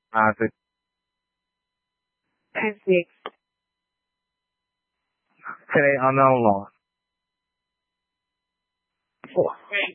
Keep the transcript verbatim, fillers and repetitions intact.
Ah, sì. Eh sì. Cre- oh, no, no. Forse.